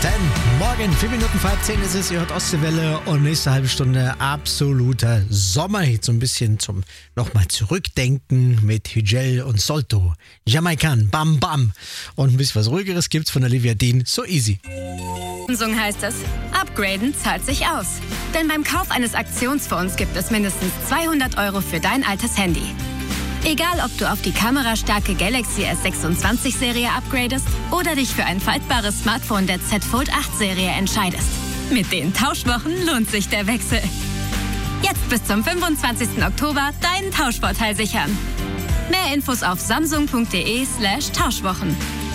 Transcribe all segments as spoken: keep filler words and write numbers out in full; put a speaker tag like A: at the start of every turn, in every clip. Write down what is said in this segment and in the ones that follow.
A: zehn. Morgen, vier Minuten vor halb zehn ist es, ihr hört Ostseewelle und nächste halbe Stunde absoluter Sommerhit. So ein bisschen zum nochmal zurückdenken mit Hügel und Solto. Jamaican, Bam Bam. Und ein bisschen was Ruhigeres gibt's von Olivia Dean, So Easy.
B: Samsung heißt es, upgraden zahlt sich aus. Denn beim Kauf eines Aktionsphones gibt es mindestens zweihundert Euro für dein altes Handy. Egal, ob du auf die kamerastarke Galaxy S sechsundzwanzig Serie upgradest oder dich für ein faltbares Smartphone der Z Fold acht Serie entscheidest. Mit den Tauschwochen lohnt sich der Wechsel. Jetzt bis zum fünfundzwanzigsten Oktober deinen Tauschvorteil sichern. Mehr Infos auf samsung.de slash Tauschwochen.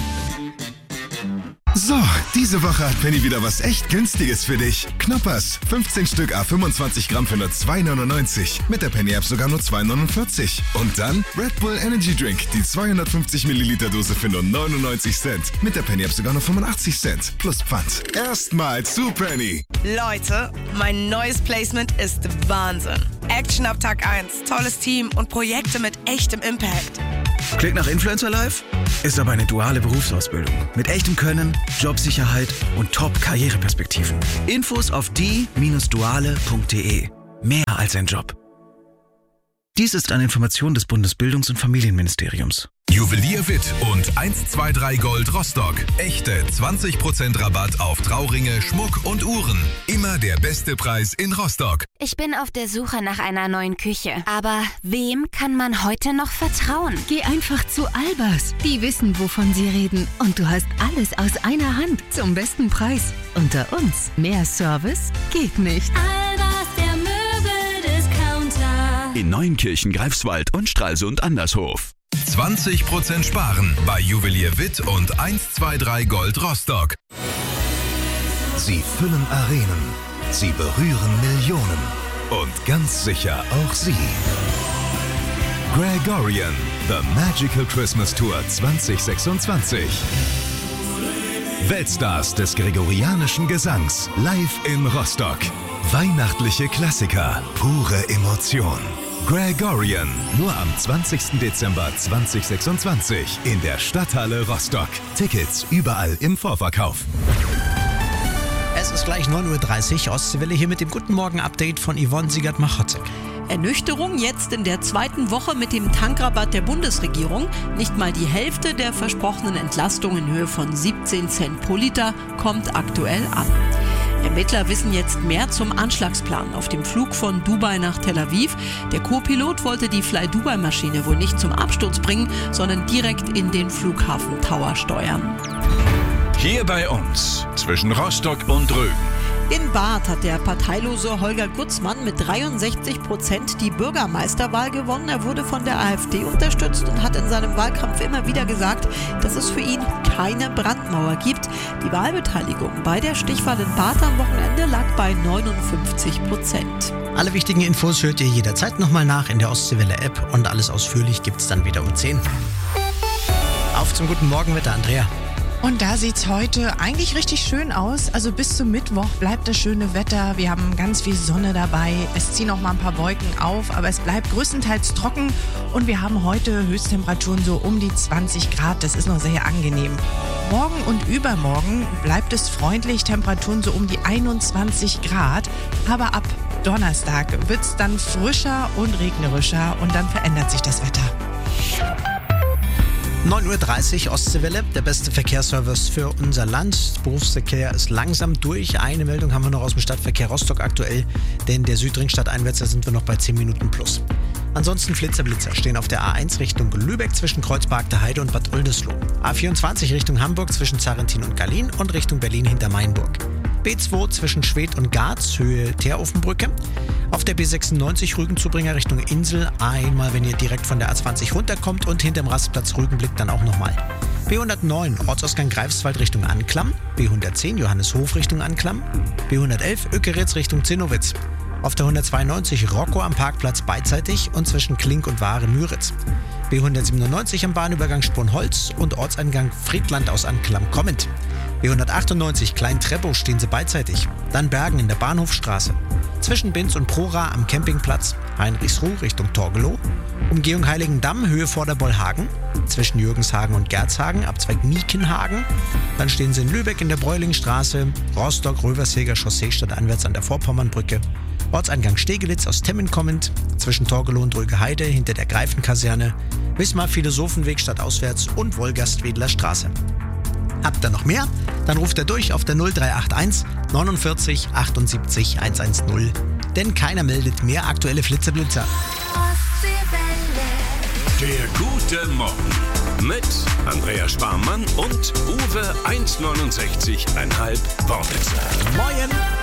C: So, diese Woche hat Penny wieder was echt Günstiges für dich. Knoppers, fünfzehn Stück à fünfundzwanzig Gramm für nur zwei neunundneunzig. Mit der Penny-App sogar nur zwei neunundvierzig. Und dann Red Bull Energy Drink, die zweihundertfünfzig Milliliter Dose für nur neunundneunzig Cent. Mit der Penny-App sogar nur fünfundachtzig Cent. Plus Pfand. Erstmal zu Penny.
D: Leute, mein neues Placement ist Wahnsinn. Action ab Tag eins, tolles Team und Projekte mit echtem Impact.
E: Klingt nach Influencer Life? Ist aber eine duale Berufsausbildung. Mit echtem Können, Jobsicherheit und Top-Karriereperspektiven. Infos auf die Bindestrich duale Punkt de. Mehr als ein Job. Dies ist eine Information des Bundesbildungs- und Familienministeriums.
F: Juwelier Witt und eins zwei drei Gold Rostock. Echte zwanzig Prozent Rabatt auf Trauringe, Schmuck und Uhren. Immer der beste Preis in Rostock.
G: Ich bin auf der Suche nach einer neuen Küche. Aber wem kann man heute noch vertrauen?
H: Geh einfach zu Albers. Die wissen, wovon sie reden. Und du hast alles aus einer Hand zum besten Preis. Unter uns. Mehr Service geht nicht.
I: Albers, der Möbeldiscounter.
J: In Neuenkirchen, Greifswald und Stralsund Andershof.
F: zwanzig Prozent sparen bei Juwelier Witt und eins zwei drei Gold Rostock.
C: Sie füllen Arenen. Sie berühren Millionen. Und ganz sicher auch Sie. Gregorian, The Magical Christmas Tour zwanzig sechsundzwanzig. Weltstars des gregorianischen Gesangs live in Rostock. Weihnachtliche Klassiker, pure Emotion. Gregorian, nur am zwanzigsten Dezember zweitausendsechsundzwanzig in der Stadthalle Rostock. Tickets überall im Vorverkauf.
A: Es ist gleich neun Uhr dreißig, Ostseewelle hier mit dem Guten Morgen-Update von Yvonne Siegert-Machotzek.
K: Ernüchterung jetzt in der zweiten Woche mit dem Tankrabatt der Bundesregierung. Nicht mal die Hälfte der versprochenen Entlastung in Höhe von siebzehn Cent pro Liter kommt aktuell an. Ermittler wissen jetzt mehr zum Anschlagsplan auf dem Flug von Dubai nach Tel Aviv. Der Co-Pilot wollte die Fly-Dubai-Maschine wohl nicht zum Absturz bringen, sondern direkt in den Flughafen Tower steuern.
J: Hier bei uns, zwischen Rostock und Rügen.
K: In Barth hat der parteilose Holger Gutzmann mit dreiundsechzig Prozent die Bürgermeisterwahl gewonnen. Er wurde von der AfD unterstützt und hat in seinem Wahlkampf immer wieder gesagt, dass es für ihn keine Brandmauer gibt. Die Wahlbeteiligung bei der Stichwahl in Barth am Wochenende lag bei neunundfünfzig Prozent.
A: Alle wichtigen Infos hört ihr jederzeit nochmal nach in der Ostseewelle-App und alles ausführlich gibt's dann wieder um zehn. Auf zum guten Morgen mit der Andrea.
L: Und da sieht's heute eigentlich richtig schön aus. Also bis zum Mittwoch bleibt das schöne Wetter. Wir haben ganz viel Sonne dabei. Es ziehen auch mal ein paar Wolken auf, aber es bleibt größtenteils trocken. Und wir haben heute Höchsttemperaturen so um die zwanzig Grad. Das ist noch sehr angenehm. Morgen und übermorgen bleibt es freundlich. Temperaturen so um die einundzwanzig Grad. Aber ab Donnerstag wird's dann frischer und regnerischer und dann verändert sich das Wetter.
A: neun Uhr dreißig, Ostseewelle, der beste Verkehrsservice für unser Land. Berufsverkehr ist langsam durch. Eine Meldung haben wir noch aus dem Stadtverkehr Rostock aktuell, denn der Südringstadt einwärts, da sind wir noch bei zehn Minuten plus. Ansonsten Flitzer, Blitzer stehen auf der A eins Richtung Lübeck zwischen Kreuzberg der Heide und Bad Oldesloe. A vierundzwanzig Richtung Hamburg zwischen Zarrentin und Gallien und Richtung Berlin hinter Mainburg. B zwei zwischen Schwedt und Garz, Höhe Teerofenbrücke. Auf der B sechsundneunzig Rügenzubringer Richtung Insel, einmal wenn ihr direkt von der A zwanzig runterkommt und hinterm Rastplatz Rügenblick dann auch nochmal. B hundertneun Ortsausgang Greifswald Richtung Anklam, B hundertzehn Johanneshof Richtung Anklam, B hundertelf Ökeritz Richtung Zinnowitz. Auf der hundertzweiundneunzig Rocco am Parkplatz beidseitig und zwischen Klink und Wahre-Müritz. B hundertsiebenundneunzig am Bahnübergang Sponholz und Ortseingang Friedland aus Anklam kommend. B hundertachtundneunzig Klein-Treppow stehen sie beidseitig. Dann Bergen in der Bahnhofstraße. Zwischen Binz und Prora am Campingplatz. Heinrichsruh Richtung Torgelow. Umgehung Heiligendamm, Höhe Vorderbollhagen. Zwischen Jürgenshagen und Gerzhagen, Abzweig Miekenhagen. Dann stehen Sie in Lübeck in der Bräulingstraße. Rostock, Röversheger Chaussee stadteinwärts an der Vorpommernbrücke. Ortseingang Stegelitz aus Temmin kommend. Zwischen Torgelow und Rögeheide hinter der Greifenkaserne. Wismar Philosophenweg stadtauswärts und Wolgast-Wedler Straße. Habt ihr noch mehr? Dann ruft er durch auf der null drei acht eins neunundvierzig achtundsiebzig hundertzehn. Denn keiner meldet mehr aktuelle Flitzer-Blitzer.
J: Der gute Morgen mit Andrea Sparmann und Uwe eins neunundsechzig Komma fünf Wortwitzer.
A: Moin!